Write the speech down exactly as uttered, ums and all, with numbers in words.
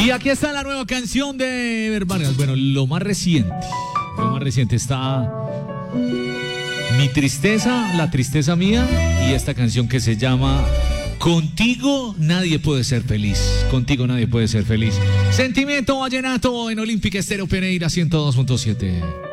Y aquí está la nueva canción de Ever Vargas. Bueno, lo más reciente. Lo más reciente está Mi Tristeza, La Tristeza Mía. Y esta canción que se llama Contigo Nadie Puede Ser Feliz. Contigo Nadie Puede Ser Feliz. Sentimiento Vallenato en Olímpica Estéreo Pereira ciento dos punto siete.